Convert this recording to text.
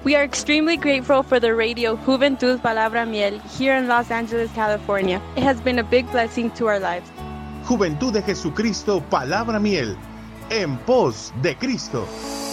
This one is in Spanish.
We are extremely grateful for the radio Juventud Palabra Miel here in Los Angeles, California. It has been a big blessing to our lives. Juventud de Jesucristo, Palabra Miel, en pos de Cristo.